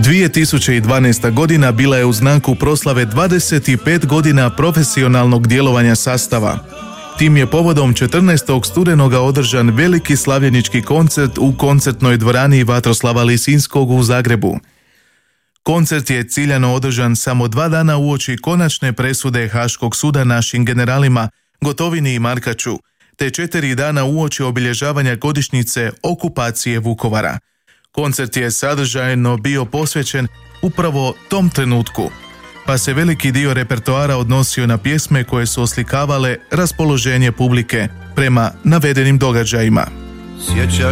2012. godina bila je u znaku proslave 25 godina profesionalnog djelovanja sastava. Tim je povodom 14. studenoga održan veliki slavljenički koncert u koncertnoj dvorani Vatroslava Lisinskog u Zagrebu. Koncert je ciljano održan samo 2 dana uoči konačne presude Haškog suda našim generalima Gotovini i Markaču, te 4 dana uoči obilježavanja godišnjice okupacije Vukovara. Koncert je sadržajno bio posvećen upravo tom trenutku, pa se veliki dio repertoara odnosio na pjesme koje su oslikavale raspoloženje publike prema navedenim događajima.